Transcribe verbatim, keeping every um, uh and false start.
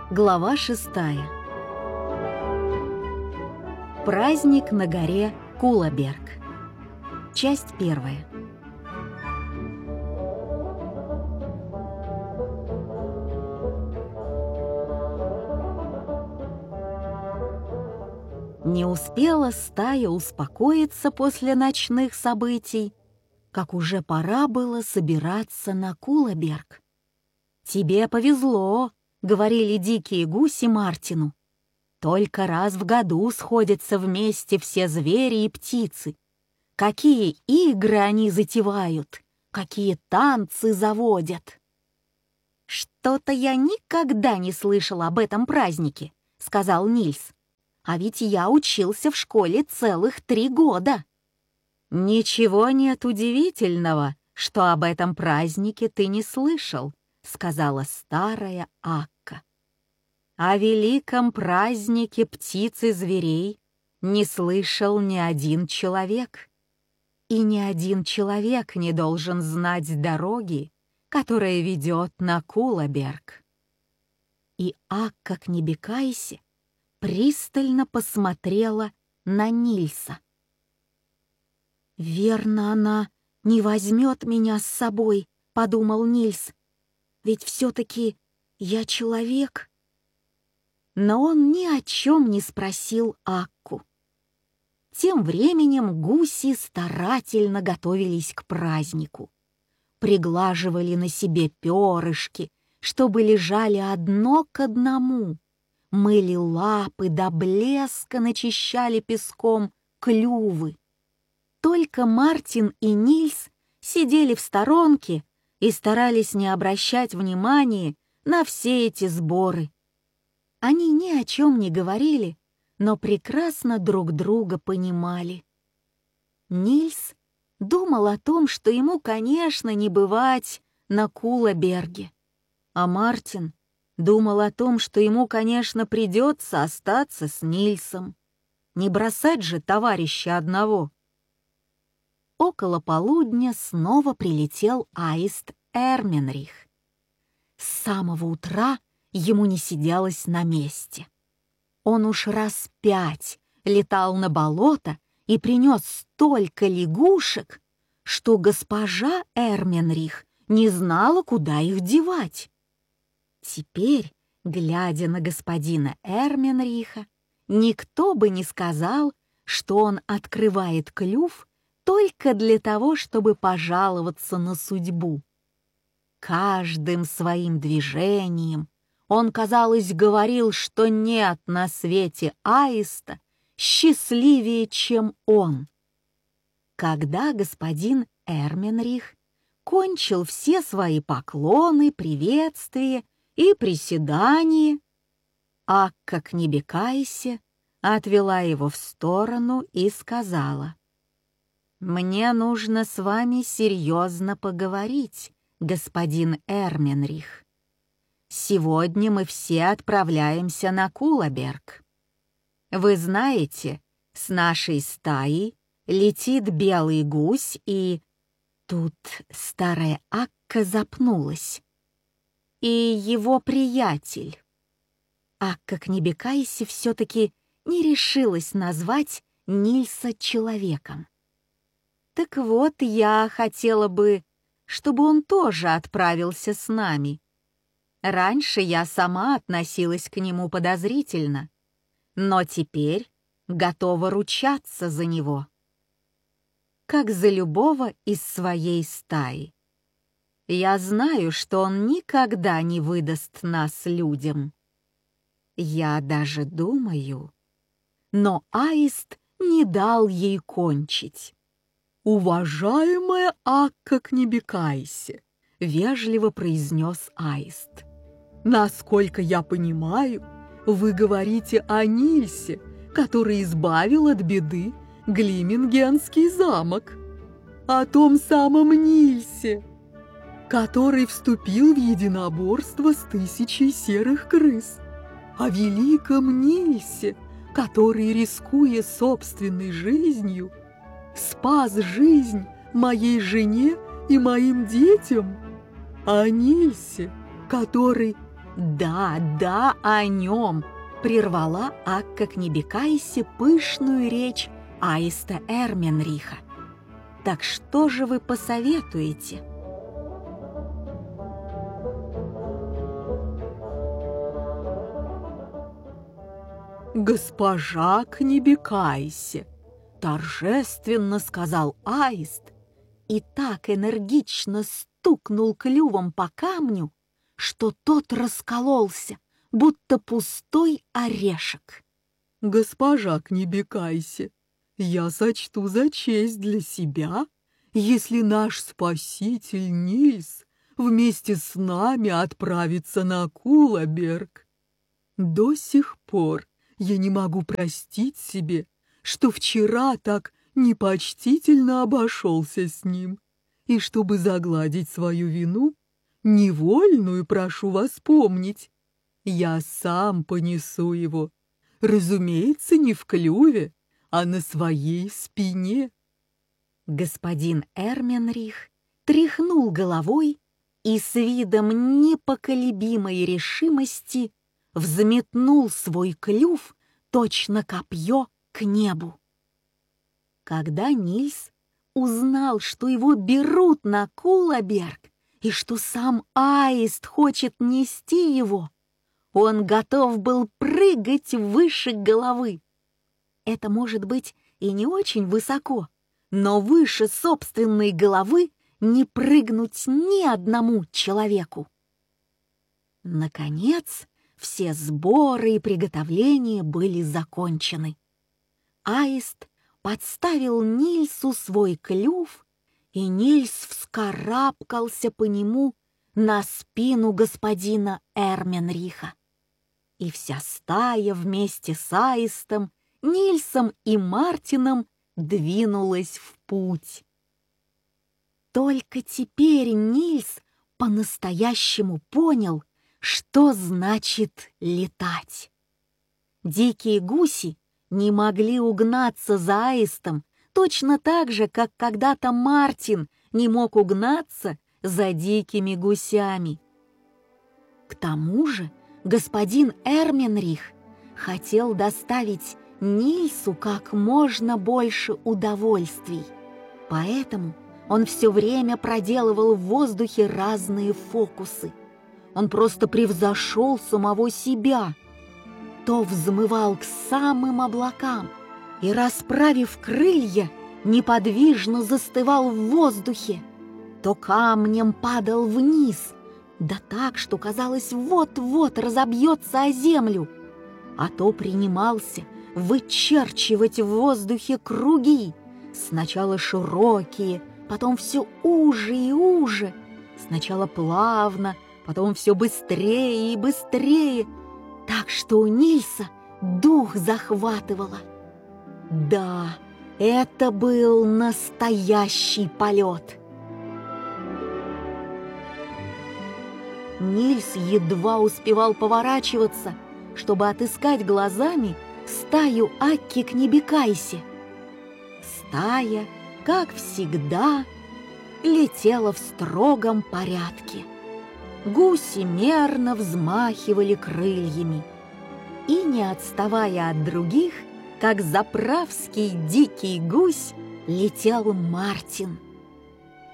Глава шестая. Праздник на горе Кулаберг. Часть первая. Не успела стая успокоиться после ночных событий, как уже пора было собираться на Кулаберг. «Тебе повезло», — говорили дикие гуси Мартину. «Только раз в году сходятся вместе все звери и птицы. Какие игры они затевают, какие танцы заводят!» «Что-то я никогда не слышал об этом празднике», — сказал Нильс. «А ведь я учился в школе целых три года». «Ничего нет удивительного, что об этом празднике ты не слышал», — сказала старая Акка. «О великом празднике птиц и зверей не слышал ни один человек. И ни один человек не должен знать дороги, которая ведет на Кулаберг». И Акка Кнебекайсе пристально посмотрела на Нильса. «Верно, она не возьмет меня с собой», — подумал Нильс. «Ведь все-таки я человек». Но он ни о чем не спросил Акку. Тем временем гуси старательно готовились к празднику. Приглаживали на себе перышки, чтобы лежали одно к одному. Мыли лапы, до блеска начищали песком клювы. Только Мартин и Нильс сидели в сторонке и старались не обращать внимания на все эти сборы. Они ни о чем не говорили, но прекрасно друг друга понимали. Нильс думал о том, что ему, конечно, не бывать на Кулаберге, а Мартин думал о том, что ему, конечно, придется остаться с Нильсом. Не бросать же товарища одного. Около полудня снова прилетел аист Эрменрих. С самого утра ему не сиделось на месте. Он уж раз пять летал на болото и принес столько лягушек, что госпожа Эрменрих не знала, куда их девать. Теперь, глядя на господина Эрменриха, никто бы не сказал, что он открывает клюв только для того, чтобы пожаловаться на судьбу. Каждым своим движением он, казалось, говорил, что нет на свете аиста счастливее, чем он. Когда господин Эрменрих кончил все свои поклоны, приветствия и приседания, Акка Кнебекайсе отвела его в сторону и сказала: «Мне нужно с вами серьезно поговорить, господин Эрменрих. Сегодня мы все отправляемся на Кулаберг. Вы знаете, с нашей стаи летит белый гусь и...» Тут старая Акка запнулась. «И его приятель». Акка Кнебекайсе все-таки не решилась назвать Нильса человеком. «Так вот, я хотела бы, чтобы он тоже отправился с нами. Раньше я сама относилась к нему подозрительно, но теперь готова ручаться за него, как за любого из своей стаи. Я знаю, что он никогда не выдаст нас людям. Я даже думаю...» Но аист не дал ей кончить. «Уважаемая Акка Кнебекайсе», — вежливо произнес аист, «насколько я понимаю, вы говорите о Нильсе, который избавил от беды Глимингенский замок, о том самом Нильсе, который вступил в единоборство с тысячей серых крыс, о великом Нильсе, который, рискуя собственной жизнью, спас жизнь моей жене и моим детям, о Нильсе, который Да, да, о нем, прервала Акка Кнебекайсе пышную речь аиста Эрменриха. Так что же вы посоветуете? «Госпожа Кнебекайсе», — торжественно сказал аист и так энергично стукнул клювом по камню, что тот раскололся, будто пустой орешек. «Госпожа Кнебекайсе, я сочту за честь для себя, если наш спаситель Нильс вместе с нами отправится на Кулаберг. До сих пор я не могу простить себе, что вчера так непочтительно обошелся с ним, и чтобы загладить свою вину, невольную прошу вас помнить, я сам понесу его, разумеется, не в клюве, а на своей спине». Господин Эрменрих тряхнул головой и с видом непоколебимой решимости взметнул свой клюв, точно копье, к небу. Когда Нильс узнал, что его берут на Кулаберг и что сам аист хочет нести его, он готов был прыгать выше головы. Это может быть и не очень высоко, но выше собственной головы не прыгнуть ни одному человеку. Наконец, все сборы и приготовления были закончены. Аист подставил Нильсу свой клюв, и Нильс вскарабкался по нему на спину господина Эрменриха. И вся стая вместе с аистом, Нильсом и Мартином двинулась в путь. Только теперь Нильс по-настоящему понял, что значит летать. Дикие гуси не могли угнаться за аистом точно так же, как когда-то Мартин не мог угнаться за дикими гусями. К тому же господин Эрменрих хотел доставить Нильсу как можно больше удовольствий, поэтому он все время проделывал в воздухе разные фокусы. Он просто превзошел самого себя. То взмывал к самым облакам и, расправив крылья, неподвижно застывал в воздухе, то камнем падал вниз, да так, что казалось, вот-вот разобьется о землю, а то принимался вычерчивать в воздухе круги, сначала широкие, потом все уже и уже, сначала плавно, потом все быстрее и быстрее, так что у Нильса дух захватывало. Да, это был настоящий полет. Нильс едва успевал поворачиваться, чтобы отыскать глазами стаю Акки Кнебекайсе. Стая, как всегда, летела в строгом порядке. Гуси мерно взмахивали крыльями. И, не отставая от других, как заправский дикий гусь, летел Мартин.